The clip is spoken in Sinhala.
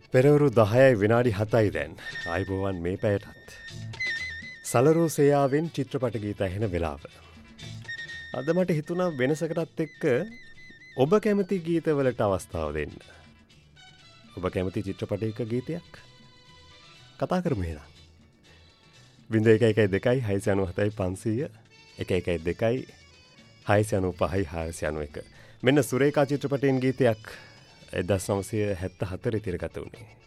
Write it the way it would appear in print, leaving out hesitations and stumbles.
පෙරවරු 10යි විනාඩි 7යි දැන්. ආයිබෝවන් මේ පැයටත්. සලරෝ සේයාවෙන් චිත්‍රපට ගීත ඇහෙන වෙලාව. අද මට හිතුණා වෙනසකටත් එක්ක ඔබ කැමති ගීතවලට අවස්ථාව දෙන්න. ඔබ කැමති චිත්‍රපටයක ගීතයක් කතා කරමු එහෙනම්. 0112 697 500 112 695 401 මෙන්න සුරේකා චිත්‍රපටයෙන් ගීතයක් 1974 තිරගත වුණේ.